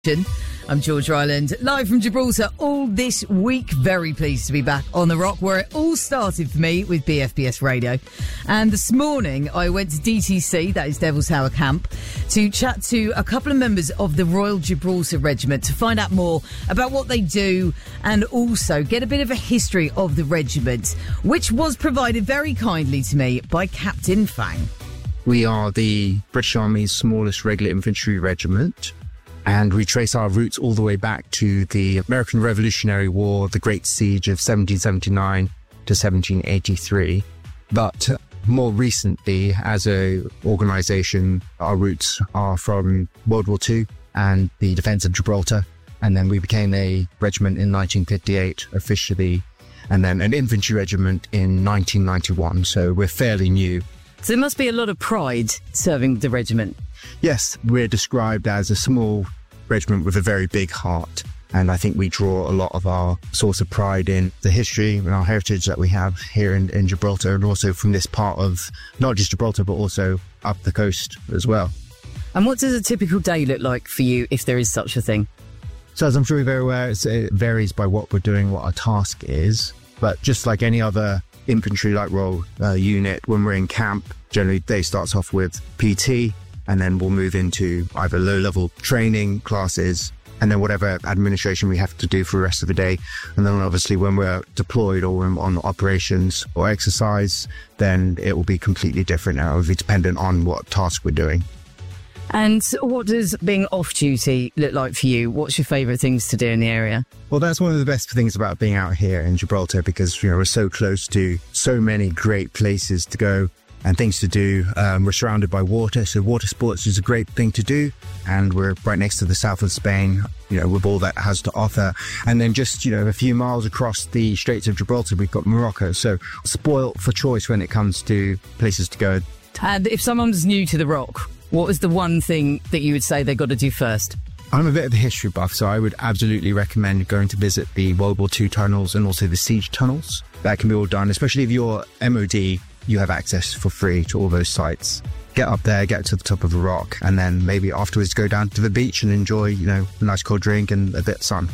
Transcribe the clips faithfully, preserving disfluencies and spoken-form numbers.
I'm George Ryland, live from Gibraltar all this week. Very pleased to be back on The Rock, where it all started for me with B F B S Radio. And this morning I went to D T C, that is Devil's Tower Camp, to chat to a couple of members of the Royal Gibraltar Regiment to find out more about what they do and also get a bit of a history of the regiment, which was provided very kindly to me by Captain Fang. We are the British Army's smallest regular infantry regiment, and we trace our roots all the way back to the American Revolutionary War, the Great Siege of seventeen seventy-nine to seventeen eighty-three. But more recently, as a organisation, our roots are from World War Two and the defence of Gibraltar. And then we became a regiment in nineteen fifty-eight officially, and then an infantry regiment in nineteen ninety-one. So we're fairly new. So there must be a lot of pride serving the regiment. Yes, we're described as a small regiment with a very big heart. And I think we draw a lot of our source of pride in the history and our heritage that we have here in, in Gibraltar, and also from this part of not just Gibraltar, but also up the coast as well. And what does a typical day look like for you, if there is such a thing? So as I'm sure you're very aware, it's, it varies by what we're doing, what our task is. But just like any other infantry-like role uh, unit, when we're in camp, generally day starts off with P T, and then we'll move into either low-level training classes and then whatever administration we have to do for the rest of the day. And then obviously when we're deployed or on operations or exercise, then it will be completely different. Now, it will be dependent on what task we're doing. And what does being off-duty look like for you? What's your favourite things to do in the area? Well, that's one of the best things about being out here in Gibraltar, because, you know, we're so close to so many great places to go and things to do. Um, we're surrounded by water, so water sports is a great thing to do. And we're right next to the south of Spain, you know, with all that has to offer. And then just, you know, a few miles across the Straits of Gibraltar, we've got Morocco. So spoilt for choice when it comes to places to go. And if someone's new to The Rock, what was the one thing that you would say they've got to do first? I'm a bit of a history buff, so I would absolutely recommend going to visit the World War Two tunnels and also the siege tunnels. That can be all done, especially if you're M O D, you have access for free to all those sites. Get up there, get to the top of the rock, and then maybe afterwards go down to the beach and enjoy, you know, a nice cold drink and a bit of sun.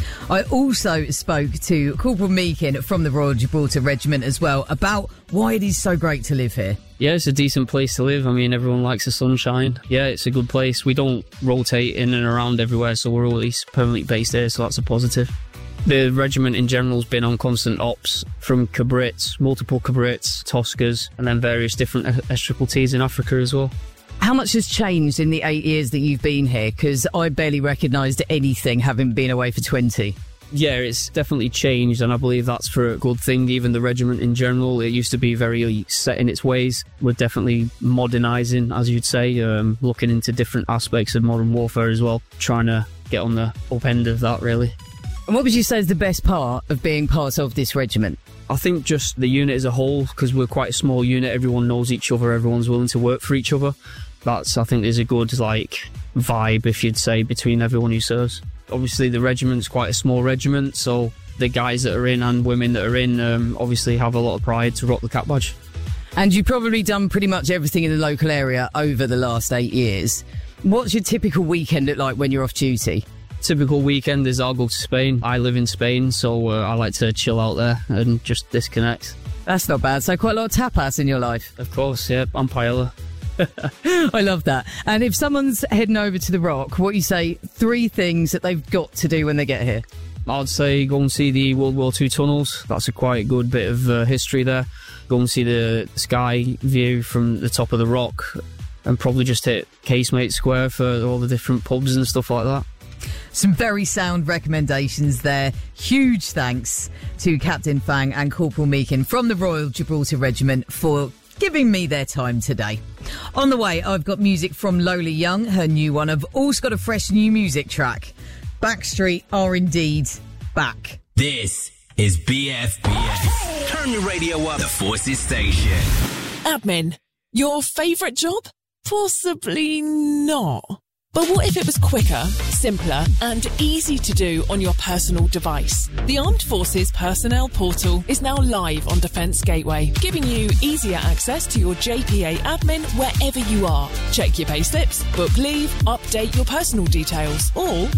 I also spoke to Corporal Meakin from the Royal Gibraltar Regiment as well about why it is so great to live here. Yeah, it's a decent place to live. I mean, everyone likes the sunshine. Yeah, it's a good place. We don't rotate in and around everywhere, so we're always permanently based here, so that's a positive. The regiment in general has been on constant ops from cabrits, multiple cabrits, Toscas, and then various different S T T Ts in Africa as well. How much has changed in the eight years that you've been here? Because I barely recognised anything, having been away for twenty. Yeah, it's definitely changed, and I believe that's for a good thing. Even the regiment in general, it used to be very set in its ways. We're definitely modernising, as you'd say, um, looking into different aspects of modern warfare as well, trying to get on the up end of that, really. And what would you say is the best part of being part of this regiment? I think just the unit as a whole, because we're quite a small unit, everyone knows each other, everyone's willing to work for each other. That's, I think, is a good, like, vibe, if you'd say, between everyone who serves. Obviously, the regiment's quite a small regiment, so the guys that are in and women that are in um, obviously have a lot of pride to rock the cap badge. And you've probably done pretty much everything in the local area over the last eight years. What's your typical weekend look like when you're off duty? Typical weekend is I'll go to Spain. I live in Spain, so uh, I like to chill out there and just disconnect. That's not bad. So quite a lot of tapas in your life. Of course, yeah, and paella. I love that. And if someone's heading over to The Rock, what you say, three things that they've got to do when they get here? I'd say go and see the World War Two tunnels. That's a quite good bit of uh, history there. Go and see the sky view from the top of the rock, and probably just hit Casemate Square for all the different pubs and stuff like that. Some very sound recommendations there. Huge thanks to Captain Fang and Corporal Meakin from the Royal Gibraltar Regiment for giving me their time today. On the way, I've got music from Lola Young, her new one. I've also got a fresh new music track. Backstreet are indeed back. This is B F B S. Turn your radio up. The Forces Station. Admin, your favourite job? Possibly not. But what if it was quicker, simpler, and easy to do on your personal device? The Armed Forces Personnel Portal is now live on Defence Gateway, giving you easier access to your J P A admin wherever you are. Check your payslips, book leave, update your personal details, all